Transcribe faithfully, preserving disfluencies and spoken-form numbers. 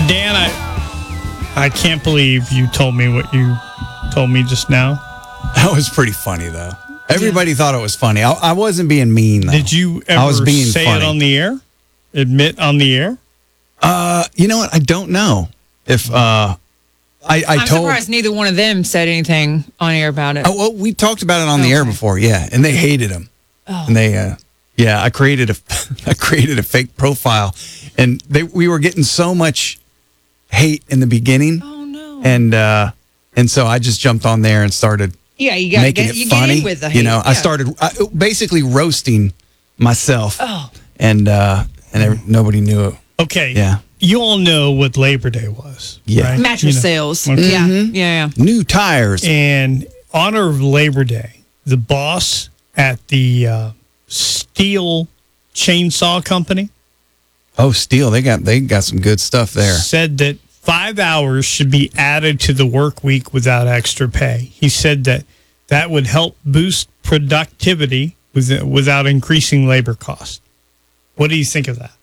Dan, I, I can't believe you told me what you told me just now. That was pretty funny, though. Everybody yeah. thought it was funny. I, I wasn't being mean, though. Did you ever I was being say funny. it on the air? Admit on the air? Uh, you know what? I don't know if uh, I, I I'm told. surprised neither one of them said anything on air about it. Oh, well, we talked about it on okay. the air before, yeah, and they hated him. Oh. And they, uh, yeah, I created a, I created a fake profile, and they we were getting so much hate in the beginning. Oh no! And uh, and so I just jumped on there and started. Yeah, you got making get, it you funny. Get in with the hate. You know, yeah. I started I, basically roasting myself. Oh. And uh, and every, nobody knew it. Okay. Yeah. You all know what Labor Day was. Yeah. Right? Mattress you know. sales. Okay. Yeah. Mm-hmm. yeah, yeah. New tires. In honor of Labor Day, the boss at the uh, Steel Chainsaw Company Oh, steel. They got they got some good stuff there. said that five hours should be added to the work week without extra pay. He said that that would help boost productivity with, without increasing labor costs. What do you think of that?